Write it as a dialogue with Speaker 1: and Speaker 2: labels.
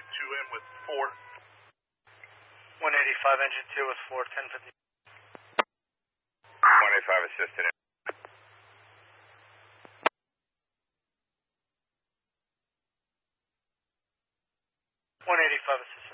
Speaker 1: 2M with 4.
Speaker 2: 185 engine 2 with 4, 1050.
Speaker 3: 185 assisted.
Speaker 2: 185 assisted.